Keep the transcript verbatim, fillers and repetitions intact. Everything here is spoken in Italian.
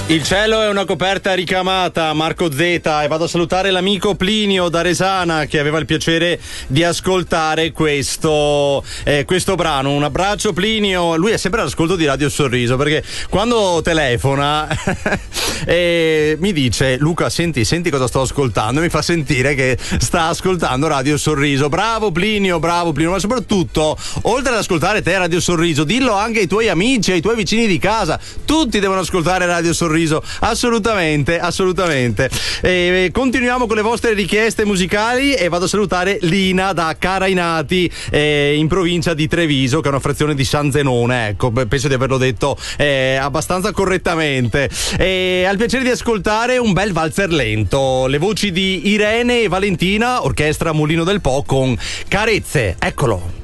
Il cielo è una coperta ricamata, Marco Zeta, e vado a salutare l'amico Plinio da Resana che aveva il piacere di ascoltare questo, eh, questo brano. Un abbraccio Plinio, lui è sempre all'ascolto di Radio Sorriso perché quando telefona eh, mi dice: Luca, senti, senti cosa sto ascoltando, e mi fa sentire che sta ascoltando Radio Sorriso. Bravo Plinio, bravo Plinio, ma soprattutto, oltre ad ascoltare te Radio Sorriso, dillo anche ai tuoi amici, ai tuoi vicini di casa, tutti devono ascoltare Radio Sorriso. Assolutamente, assolutamente. E continuiamo con le vostre richieste musicali e vado a salutare Lina da Carainati, eh, in provincia di Treviso, che è una frazione di San Zenone. Ecco, penso di averlo detto eh, abbastanza correttamente. E ha il piacere di ascoltare un bel valzer lento, le voci di Irene e Valentina, orchestra Mulino del Po con Carezze. Eccolo.